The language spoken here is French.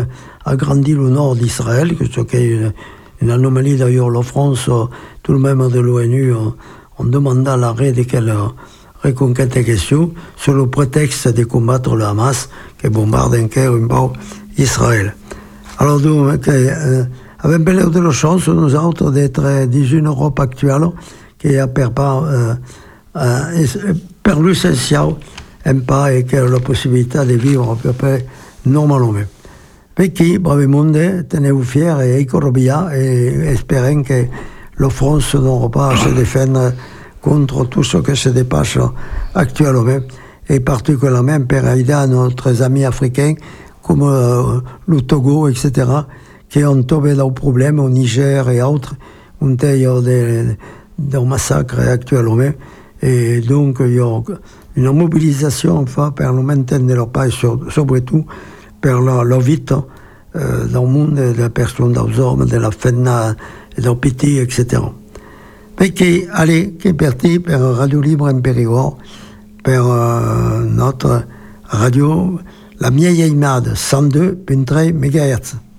agrandi le nord d'Israël, ce qui est une anomalie d'ailleurs. La France, tout le même de l'ONU, on demanda l'arrêt de quelle reconquête est question, sur le prétexte de combattre le Hamas, qui bombarde un peu Israël. Alors, donc, avec un peu de chance, nous autres, d'être dans une Europe actuelle qui a per l'essentiel un pas et qui a la possibilité de vivre à peu près normalement. Perché, bravemente, tenez-vous fiers et écorobia et espérons que la France n'aura pas à se défendre contre tout ce qui se dépasse actuellement, et particulièrement pour aider à nos amis africains comme le Togo, etc., qui ont trouvé leurs problèmes au Niger et autres, où il y a des massacres actuellement. Et donc, il y a une mobilisation enfin, pour le maintien de leur pays, surtout pour la vie dans le monde de la personne, des hommes, de la femme, des petits, etc. Perché, allez, qui est parti pour Radio Libre en Périgord, pour notre radio, la Mieja Imad, 102.3 MHz.